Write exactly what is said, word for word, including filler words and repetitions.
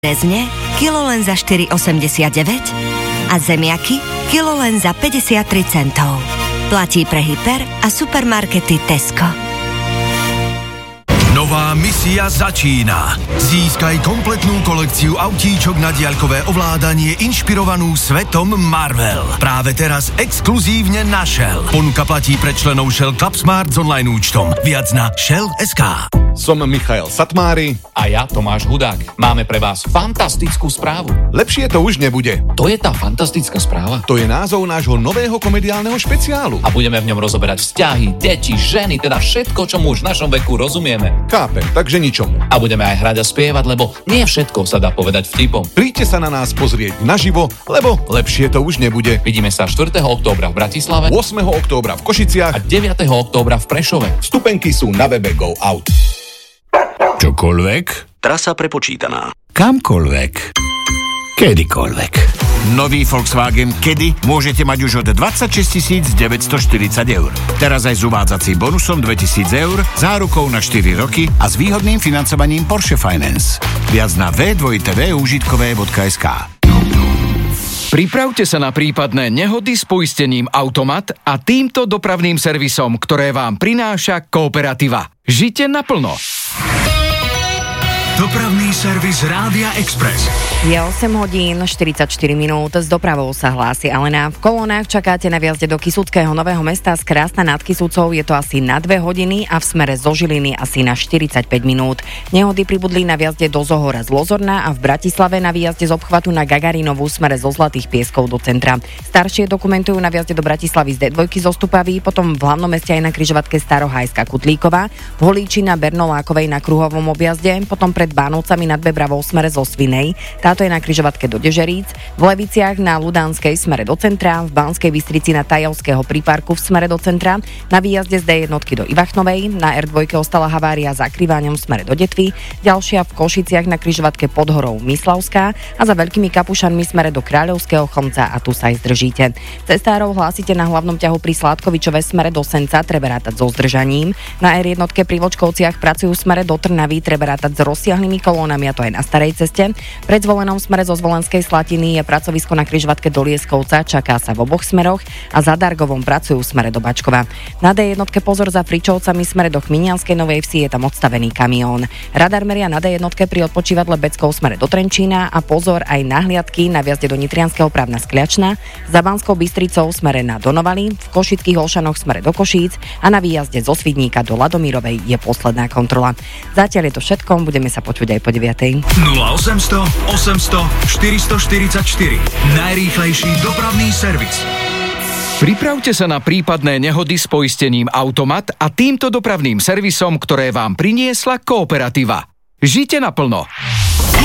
Rezne kilo len za štyri osemdesiatdeväť a zemiaky kilo len za päťdesiattri centov. Platí pre hyper a supermarkety Tesco. Nová misia začína. Získaj kompletnú kolekciu autíčok na diaľkové ovládanie inšpirovanú svetom Marvel. Práve teraz exkluzívne na Shell. Ponuka platí pre členov Shell Club Smart s online účtom. Viac na Shell bodka es ká. Som Michael Satmári. A ja Tomáš Hudák. Máme pre vás fantastickú správu. Lepšie to už nebude. To je tá fantastická správa. To je názov nášho nového komediálneho špeciálu. A budeme v ňom rozoberať vzťahy, deti, ženy, teda všetko, čo mu už v našom veku rozumieme. Chápem, takže ničomu. A budeme aj hrať a spievať, lebo nie všetko sa dá povedať vtipom. Príďte sa na nás pozrieť naživo, lebo lepšie to už nebude. Vidíme sa štvrtého októbra v Bratislave, ôsmeho októbra v Košiciach a deviateho októbra v Prešove. Vstupenky sú na webe Go Out. Čokoľvek? Trasa prepočítaná. Kamkoľvek. Kedykoľvek. Nový Volkswagen Kedy môžete mať už od dvadsaťšesť tisíc deväťstoštyridsať eur. Teraz aj s uvádzacím bonusom dvetisíc eur, zárukou na štyri roky a s výhodným financovaním Porsche Finance. Viac na w w w bodka užitkové bodka es ká. Pripravte sa na prípadné nehody s poistením Automat a týmto dopravným servisom, ktoré vám prináša Kooperativa. Žite naplno. Dopravný servis Rádia Express. Je osem hodín štyridsaťštyri minút, s dopravou sa hlási Alena. V kolónach čakáte na viazde do Kysuckého Nového Mesta z Krásna nad Kysucou, je to asi na dve hodiny a v smere zo Žiliny asi na štyridsaťpäť minút. Nehody pribudli na viazde do Zohora z Lozorna a v Bratislave na výjazde z obchvatu na Gagarinovú smere zo Zlatých Pieskov do centra. Staršie dokumentujú na viazde do Bratislavy z dé dva zo Stupavy, potom v hlavnom meste aj na križovatke Starohajská Kutlíková, v Holíči na Bernolákovej na kruhovom objazde, potom pred Bánovcami nad Bebravou smere zo Svinej. Táto je na križovatke do Dežeríc, v Leviciach na Ludánskej smere do centra, v Banskej Bystrici na Tajovského príparku v smere do centra, na výjazde z dé jedna do Ivachnovej, na er dva ostala havária za Kriváňom v smere do Detvy, ďalšia v Košiciach na križovatke pod horou Myslavská a za Veľkými Kapušanmi smere do Kráľovského Chomca a tu sa aj zdržíte. Cestárov hlásite na hlavnom ťahu pri Sládkovičove smere do Senca, treba rátať so zdržaním. Na er jedna pri Vočkovciach pracujú smere do Trnavy, treba rátať s rozsiahlymi kolónami, a to aj na starej ceste. Pred Zvolenom smere zo Zvolenskej Slatiny je pracovisko na križovatke do Lieskovca, čaká sa v oboch smeroch a za Dargovom pracujú smere do Bačkova. Na dé jedna pozor za Fričovcami smere do Chminianskej Novej Vsi, je tam odstavený kamión. Radar meria na dé jedna pri odpočívadle Beckov smere do Trenčína a pozor aj na hliadky na viazde do Nitrianskeho Právna Skliačna, za Banskou Bystricou smere na Donovali, v Košických Olšanoch smere do Košíc a na výjazde zo Svidníka do Ladomírovej je posledná kontrola. Zatiaľ je to všetko, budeme sa počuť aj po deviatej. nula osemsto osemsto štyristoštyridsaťštyri. Najrýchlejší dopravný servis. Pripravte sa na prípadné nehody s poistením Automat a týmto dopravným servisom, ktoré vám priniesla Kooperativa. Žite naplno.